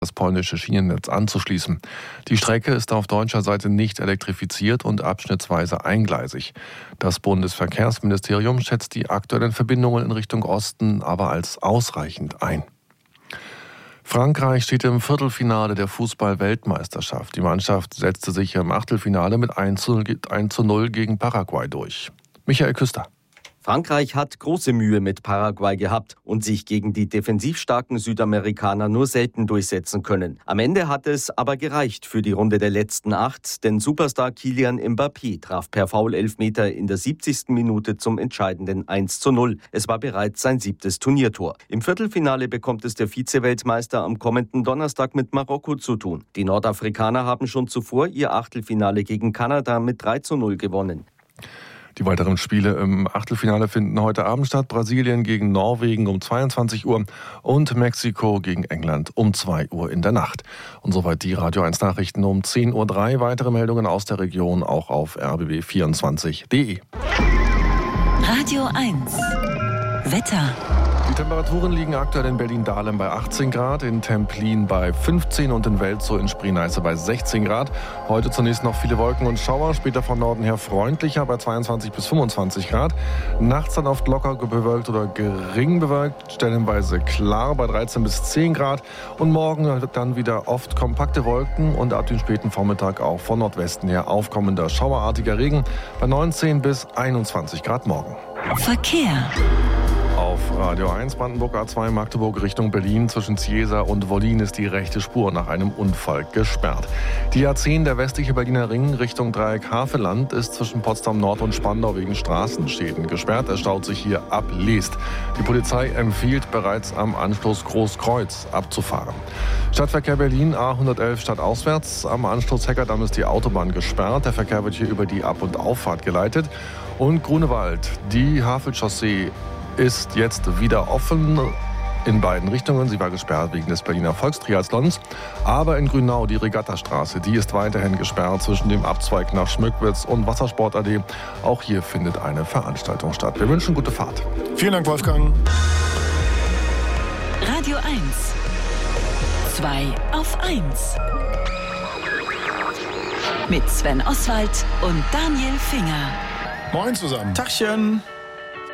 das polnische Schienennetz anzuschließen. Die Strecke ist auf deutscher Seite nicht elektrifiziert und abschnittsweise eingleisig. Das Bundesverkehrsministerium schätzt die aktuellen Verbindungen in Richtung Osten aber als ausreichend ein. Frankreich steht im Viertelfinale der Fußball-Weltmeisterschaft. Die Mannschaft setzte sich im Achtelfinale mit 1:0 gegen Paraguay durch. Michael Küster. Frankreich hat große Mühe mit Paraguay gehabt und sich gegen die defensiv starken Südamerikaner nur selten durchsetzen können. Am Ende hat es aber gereicht für die Runde der letzten 8, denn Superstar Kylian Mbappé traf per Foul-Elfmeter in der 70. Minute zum entscheidenden 1:0. Es war bereits sein 7. Turniertor. Im Viertelfinale bekommt es der Vize-Weltmeister am kommenden Donnerstag mit Marokko zu tun. Die Nordafrikaner haben schon zuvor ihr Achtelfinale gegen Kanada mit 3:0 gewonnen. Die weiteren Spiele im Achtelfinale finden heute Abend statt. Brasilien gegen Norwegen um 22 Uhr und Mexiko gegen England um 2 Uhr in der Nacht. Und soweit die Radio 1 Nachrichten um 10:03 Uhr. Weitere Meldungen aus der Region auch auf rbb24.de. Radio 1 Wetter. Die Temperaturen liegen aktuell in Berlin-Dahlem bei 18 Grad, in Templin bei 15 und in Welzow in Spree-Neiße bei 16 Grad. Heute zunächst noch viele Wolken und Schauer, später von Norden her freundlicher bei 22 bis 25 Grad. Nachts dann oft locker bewölkt oder gering bewölkt, stellenweise klar bei 13 bis 10 Grad. Und morgen dann wieder oft kompakte Wolken und ab dem späten Vormittag auch von Nordwesten her aufkommender schauerartiger Regen bei 19 bis 21 Grad morgen. Verkehr. Auf Radio 1 Brandenburg A2 Magdeburg Richtung Berlin zwischen Ziesa und Wollin ist die rechte Spur nach einem Unfall gesperrt. Die A10, der westliche Berliner Ring Richtung Dreieck Havelland, ist zwischen Potsdam Nord und Spandau wegen Straßenschäden gesperrt. Es staut sich hier ab Leest. Die Polizei empfiehlt bereits am Anschluss Großkreuz abzufahren. Stadtverkehr Berlin A111 stadtauswärts. Am Anschluss Heckerdamm ist die Autobahn gesperrt. Der Verkehr wird hier über die Ab- und Auffahrt geleitet. Und Grunewald, die Havelchaussee ist jetzt wieder offen in beiden Richtungen. Sie war gesperrt wegen des Berliner Volkstriathlons. Aber in Grünau, die Regattastraße, die ist weiterhin gesperrt zwischen dem Abzweig nach Schmückwitz und Wassersportallee. Auch hier findet eine Veranstaltung statt. Wir wünschen gute Fahrt. Vielen Dank, Wolfgang. Radio 1 2 auf 1 mit Sven Oswald und Daniel Finger. Moin zusammen. Tachchen.